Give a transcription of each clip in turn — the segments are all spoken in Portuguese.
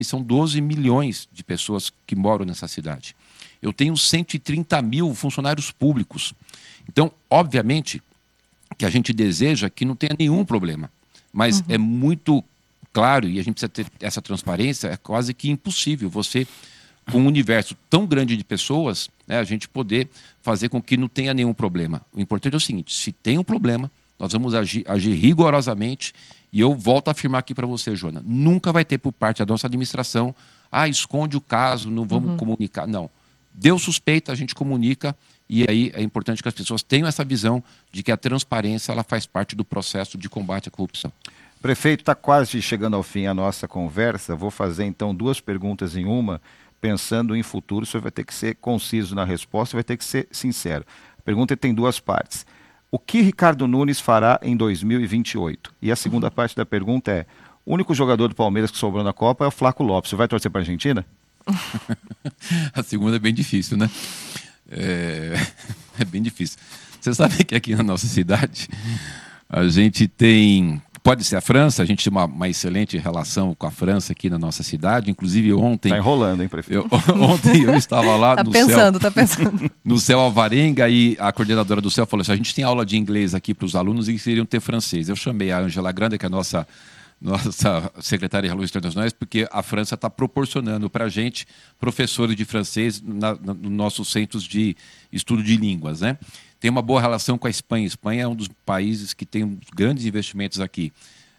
são 12 milhões de pessoas que moram nessa cidade. Eu tenho 130 mil funcionários públicos. Então, obviamente, que a gente deseja que não tenha nenhum problema. Mas é muito claro, e a gente precisa ter essa transparência, é quase que impossível você, com um universo tão grande de pessoas, né, a gente poder fazer com que não tenha nenhum problema. O importante é o seguinte, se tem um problema, nós vamos agir rigorosamente, e eu volto a afirmar aqui para você, Joana, nunca vai ter por parte da nossa administração, esconde o caso, não vamos comunicar. Não. Deu suspeita, a gente comunica, e aí é importante que as pessoas tenham essa visão de que a transparência ela faz parte do processo de combate à corrupção. Prefeito, está quase chegando ao fim a nossa conversa. Vou fazer então 2 perguntas em uma, pensando em futuro. O senhor vai ter que ser conciso na resposta, vai ter que ser sincero. A pergunta tem 2 partes. O que Ricardo Nunes fará em 2028? E a segunda parte da pergunta é, o único jogador do Palmeiras que sobrou na Copa é o Flaco Lopes. Você vai torcer para a Argentina? A segunda é bem difícil, né? É bem difícil. Você sabe que aqui na nossa cidade a gente tem... Pode ser a França, a gente tem uma excelente relação com a França aqui na nossa cidade. Inclusive ontem... Está enrolando, hein, prefeito? Ontem eu estava lá tá no pensando, céu... Tá pensando. No céu Alvarenga, e a coordenadora do céu falou assim, a gente tem aula de inglês aqui para os alunos e queriam ter francês. Eu chamei a Angela Grande, que é a nossa secretária de Relações Internacionais, porque a França está proporcionando para a gente professores de francês nos nossos centros de estudo de línguas, né? Tem uma boa relação com a Espanha. A Espanha é um dos países que tem grandes investimentos aqui,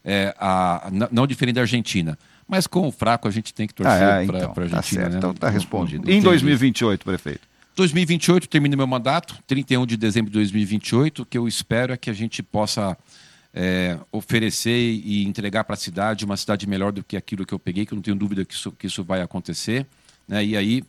não diferente da Argentina. Mas com o fraco a gente tem que torcer para a Argentina. Tá certo, né? Então está respondido. E em 2028, prefeito? 2028 termina meu mandato, 31 de dezembro de 2028. O que eu espero é que a gente possa oferecer e entregar para a cidade uma cidade melhor do que aquilo que eu peguei, que eu não tenho dúvida que isso vai acontecer, né? E aí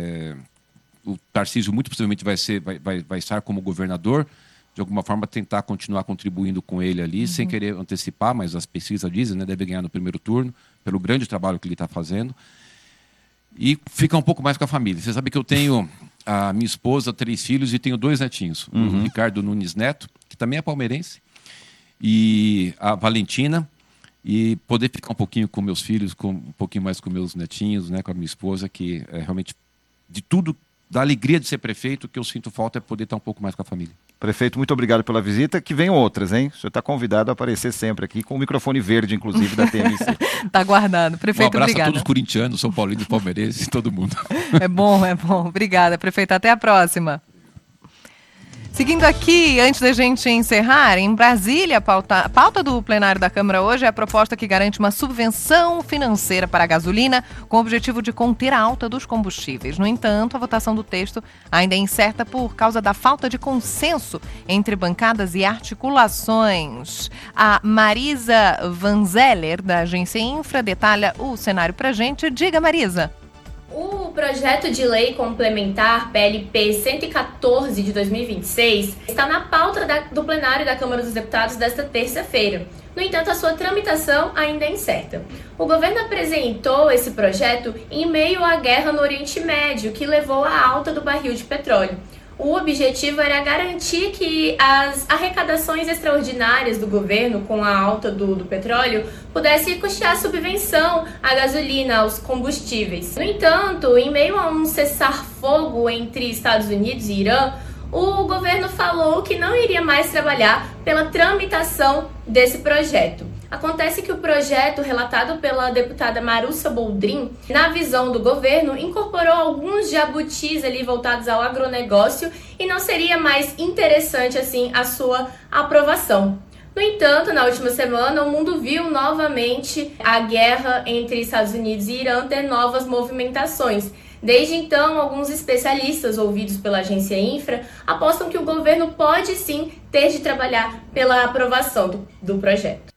o Tarcísio muito possivelmente vai estar como governador, de alguma forma tentar continuar contribuindo com ele ali, sem querer antecipar, mas as pesquisas dizem, né, deve ganhar no primeiro turno, pelo grande trabalho que ele está fazendo. E ficar um pouco mais com a família. Você sabe que eu tenho a minha esposa, 3 filhos e tenho 2 netinhos. O Ricardo Nunes Neto, que também é palmeirense, e a Valentina, e poder ficar um pouquinho com meus filhos, um pouquinho mais com meus netinhos, né, com a minha esposa, que é realmente de tudo, da alegria de ser prefeito, que eu sinto falta é poder estar um pouco mais com a família. Prefeito, muito obrigado pela visita. Que venham outras, hein? O senhor está convidado a aparecer sempre aqui, com o microfone verde, inclusive, da TMC. Está guardado. Prefeito, obrigado. Obrigada. A todos os corintianos, São Paulinos, palmeirenses, todo mundo. É bom. Obrigada, prefeito. Até a próxima. Seguindo aqui, antes da gente encerrar, em Brasília, a pauta do plenário da Câmara hoje é a proposta que garante uma subvenção financeira para a gasolina com o objetivo de conter a alta dos combustíveis. No entanto, a votação do texto ainda é incerta por causa da falta de consenso entre bancadas e articulações. A Marisa Vanzeller, da Agência Infra, detalha o cenário para a gente. Diga, Marisa. O projeto de lei complementar PLP 114 de 2026 está na pauta do plenário da Câmara dos Deputados desta terça-feira. No entanto, a sua tramitação ainda é incerta. O governo apresentou esse projeto em meio à guerra no Oriente Médio, que levou à alta do barril de petróleo. O objetivo era garantir que as arrecadações extraordinárias do governo com a alta do petróleo pudesse custear a subvenção à gasolina, aos combustíveis. No entanto, em meio a um cessar-fogo entre Estados Unidos e Irã, o governo falou que não iria mais trabalhar pela tramitação desse projeto. Acontece que o projeto, relatado pela deputada Marussa Boldrin, na visão do governo, incorporou alguns jabutis ali voltados ao agronegócio e não seria mais interessante assim a sua aprovação. No entanto, na última semana, o mundo viu novamente a guerra entre Estados Unidos e Irã ter novas movimentações. Desde então, alguns especialistas ouvidos pela agência Infra apostam que o governo pode sim ter de trabalhar pela aprovação do projeto.